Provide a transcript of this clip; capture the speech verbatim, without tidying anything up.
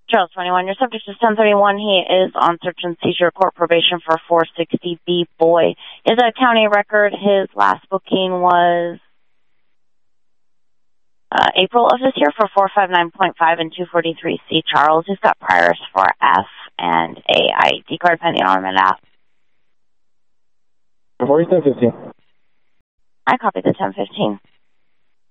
Charles twenty-one, your subject is ten thirty-one. He is on search and seizure court probation for four sixty B boy. Is a county record. His last booking was uh, April of this year for four fifty-nine point five and two forty-three C. Charles. He's got priors for F and a I D card pending on him at F. Before you ten fifteen. I copied the ten fifteen.